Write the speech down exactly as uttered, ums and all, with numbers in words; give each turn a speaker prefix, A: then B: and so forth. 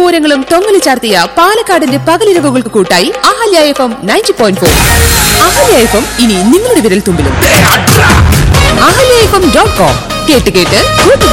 A: പൂരങ്ങളും തൊങ്ങലി ചാർത്തിയ പാലക്കാടിന്റെ പകലിരവുകൾക്ക് കൂട്ടായി Ahalya F M ninety point four. Ahalya F M ഇനി നിങ്ങളുടെ വിരൽ തുമ്പിലും. Ahalya F M dot com കേട്ട് കേട്ട്